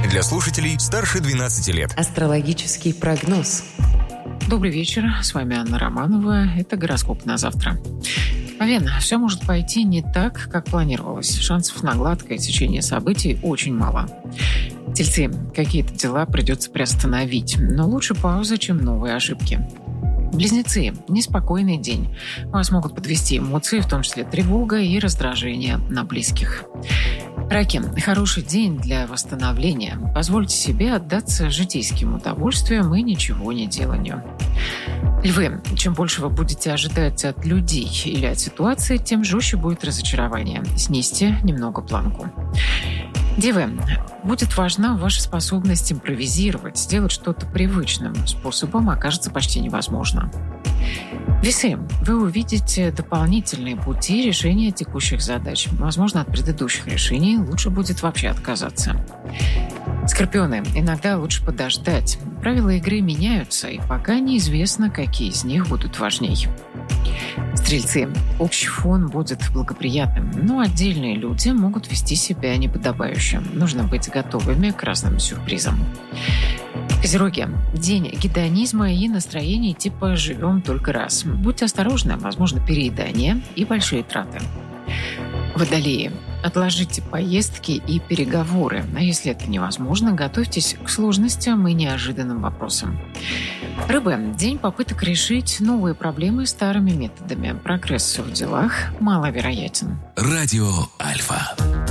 Для слушателей старше 12 лет. Астрологический прогноз. Добрый вечер, с вами Анна Романова. Это гороскоп на завтра. Овен, все может пойти не так, как планировалось. Шансов на гладкое течение событий очень мало. Тельцы, какие-то дела придется приостановить, но лучше пауза, чем новые ошибки. Близнецы, неспокойный день. Вас могут подвести эмоции, в том числе тревога и раздражение на близких. Раки, хороший день для восстановления. Позвольте себе отдаться житейским удовольствиям и ничего не деланию. Львы, чем больше вы будете ожидать от людей или от ситуации, тем жестче будет разочарование. Снизьте немного планку. Девы, будет важна ваша способность импровизировать, сделать что-то привычным способом окажется почти невозможно. Весы, вы увидите дополнительные пути решения текущих задач. Возможно, от предыдущих решений лучше будет вообще отказаться. Скорпионы, иногда лучше подождать. Правила игры меняются, и пока неизвестно, какие из них будут важней. Стрельцы, общий фон будет благоприятным, но отдельные люди могут вести себя неподобающе. Нужно быть готовыми к разным сюрпризам. Козероги, день гедонизма и настроений типа «живем только раз». Будьте осторожны, возможно переедание и большие траты. Водолеи, отложите поездки и переговоры, а если это невозможно, готовьтесь к сложностям и неожиданным вопросам. Рыбы, день попыток решить новые проблемы старыми методами. Прогресс в делах маловероятен. Радио Альфа.